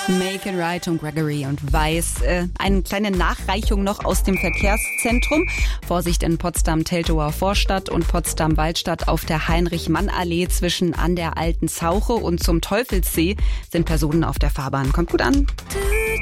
Make it right und Gregory und Weiß. Eine kleine Nachreichung noch aus dem Verkehrszentrum. Vorsicht in Potsdam-Teltower Vorstadt und Potsdam-Waldstadt auf der Heinrich-Mann-Allee zwischen an der Alten Zauche und zum Teufelssee sind Personen auf der Fahrbahn. Kommt gut an.